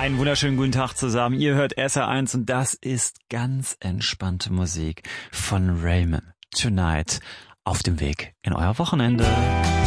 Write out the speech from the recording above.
Einen wunderschönen guten Tag zusammen. Ihr hört SR1 und das ist ganz entspannte Musik von Raymond. Tonight auf dem Weg in euer Wochenende.